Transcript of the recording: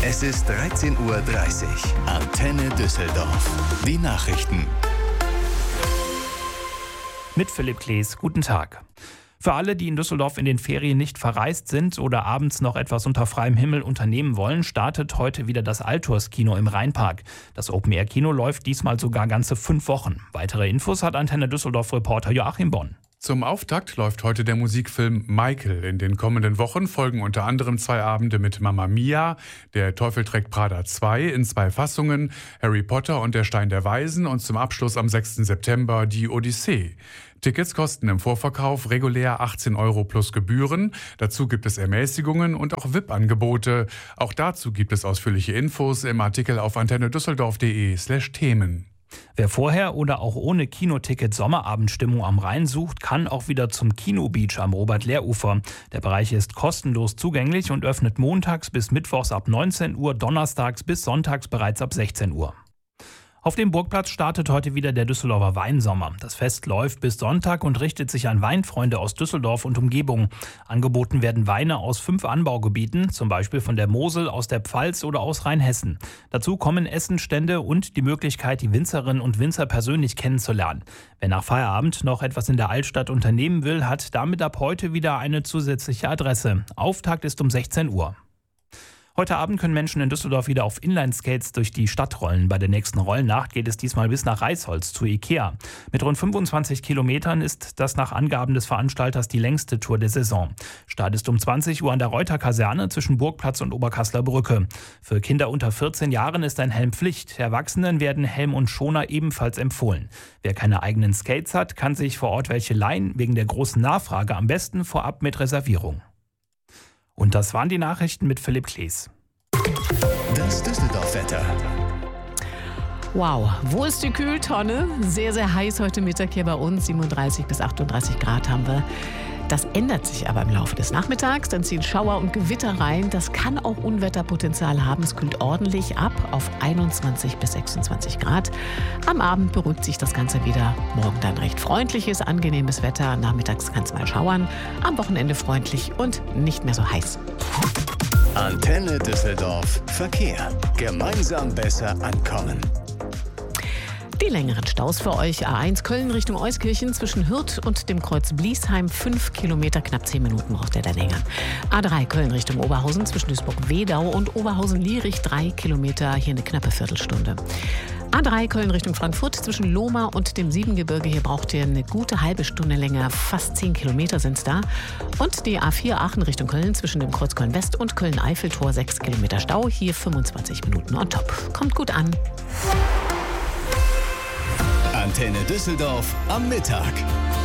Es ist 13:30 Uhr. Antenne Düsseldorf. Die Nachrichten. Mit Philipp Klees, guten Tag. Für alle, die in Düsseldorf in den Ferien nicht verreist sind oder abends noch etwas unter freiem Himmel unternehmen wollen, startet heute wieder das Alturs-Kino im Rheinpark. Das Open-Air-Kino läuft diesmal sogar ganze 5 Wochen. Weitere Infos hat Antenne Düsseldorf-Reporter Joachim Bonn. Zum Auftakt läuft heute der Musikfilm Michael. In den kommenden Wochen folgen unter anderem 2 Abende mit Mamma Mia, Der Teufel trägt Prada 2 in 2 Fassungen, Harry Potter und der Stein der Weisen und zum Abschluss am 6. September die Odyssee. Tickets kosten im Vorverkauf regulär 18 € plus Gebühren. Dazu gibt es Ermäßigungen und auch VIP-Angebote. Auch dazu gibt es ausführliche Infos im Artikel auf antennedüsseldorf.de/Themen. Wer vorher oder auch ohne Kinoticket Sommerabendstimmung am Rhein sucht, kann auch wieder zum Kino-Beach am Robert-Lehr-Ufer. Der Bereich ist kostenlos zugänglich und öffnet montags bis mittwochs ab 19 Uhr, donnerstags bis sonntags bereits ab 16 Uhr. Auf dem Burgplatz startet heute wieder der Düsseldorfer Weinsommer. Das Fest läuft bis Sonntag und richtet sich an Weinfreunde aus Düsseldorf und Umgebung. Angeboten werden Weine aus 5 Anbaugebieten, zum Beispiel von der Mosel, aus der Pfalz oder aus Rheinhessen. Dazu kommen Essenstände und die Möglichkeit, die Winzerinnen und Winzer persönlich kennenzulernen. Wer nach Feierabend noch etwas in der Altstadt unternehmen will, hat damit ab heute wieder eine zusätzliche Adresse. Auftakt ist um 16 Uhr. Heute Abend können Menschen in Düsseldorf wieder auf Inlineskates durch die Stadt rollen. Bei der nächsten Rollennacht geht es diesmal bis nach Reisholz zu Ikea. Mit rund 25 Kilometern ist das nach Angaben des Veranstalters die längste Tour der Saison. Start ist um 20 Uhr an der Reuter-Kaserne zwischen Burgplatz und Oberkassler Brücke. Für Kinder unter 14 Jahren ist ein Helm Pflicht. Erwachsenen werden Helm und Schoner ebenfalls empfohlen. Wer keine eigenen Skates hat, kann sich vor Ort welche leihen. Wegen der großen Nachfrage am besten vorab mit Reservierung. Und das waren die Nachrichten mit Philipp Klees. Das Düsseldorf-Wetter. Wow, wo ist die Kühltonne? Sehr, sehr heiß heute Mittag hier bei uns. 37 bis 38 Grad haben wir. Das ändert sich aber im Laufe des Nachmittags. Dann ziehen Schauer und Gewitter rein. Das kann auch Unwetterpotenzial haben. Es kühlt ordentlich ab auf 21 bis 26 Grad. Am Abend beruhigt sich das Ganze wieder. Morgen dann recht freundliches, angenehmes Wetter. Nachmittags kann es mal schauern. Am Wochenende freundlich und nicht mehr so heiß. Antenne Düsseldorf. Verkehr. Gemeinsam besser ankommen. Die längeren Staus für euch. A1 Köln Richtung Euskirchen zwischen Hürth und dem Kreuz Bliesheim. 5 Kilometer, knapp 10 Minuten braucht ihr da länger. A3 Köln Richtung Oberhausen zwischen Duisburg-Wedau und Oberhausen-Lierich. 3 Kilometer, hier eine knappe Viertelstunde. A3 Köln Richtung Frankfurt zwischen Lohmar und dem Siebengebirge. Hier braucht ihr eine gute halbe Stunde länger. Fast 10 Kilometer sind es da. Und die A4 Aachen Richtung Köln zwischen dem Kreuz Köln-West und Köln-Eiffeltor. 6 Kilometer Stau. Hier 25 Minuten on top. Kommt gut an. Antenne Düsseldorf am Mittag.